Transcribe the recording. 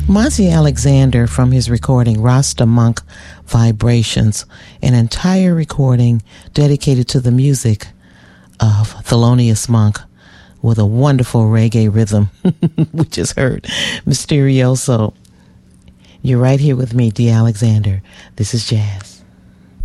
Monty Alexander, from his recording Rasta Monk Vibrations, an entire recording dedicated to the music of Thelonious Monk with a wonderful reggae rhythm. We just heard Mysterioso. You're right here with me, D. Alexander. This is Jazz.